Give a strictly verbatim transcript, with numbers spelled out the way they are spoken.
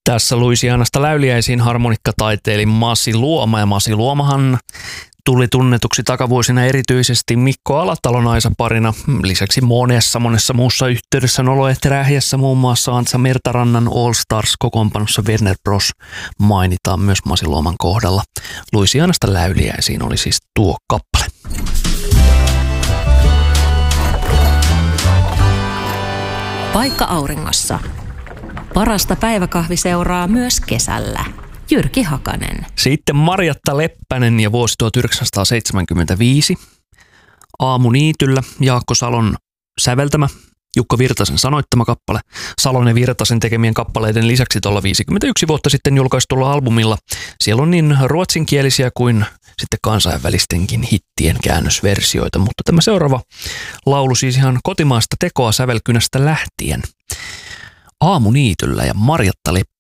Tässä Louisianasta Läyliäisiin harmonikkataiteili Masi Luoma, ja Masi Luomahan tuli tunnetuksi takavuosina erityisesti Mikko Alatalon Aisa-parina. Lisäksi monessa monessa muussa yhteydessä Noloehti-rähjässä, muun muassa Antsa Mertarannan All Stars-kokoonpanossa Warner Bros. Mainitaan myös Masi Luoman kohdalla. Louisianasta Läyliäisiin oli siis tuo kappale. Paikka auringossa. Parasta päiväkahviseuraa myös kesällä. Jyrki Hakanen. Sitten Marjatta Leppänen ja vuosi tuhatyhdeksänsataaseitsemänkymmentäviisi. Aamuniityllä Jaakko Salon säveltämä, Jukka Virtasen sanoittama kappale. Salon ja Virtasen tekemien kappaleiden lisäksi tuolla viisikymmentäyksi vuotta sitten julkaistulla albumilla. Siellä on niin ruotsinkielisiä kuin sitten kansainvälistenkin hittien käännösversioita, mutta tämä seuraava laulu siis ihan kotimaasta tekoa sävelkynästä lähtien. Aamuniityllä ja Marjatta Leppänen.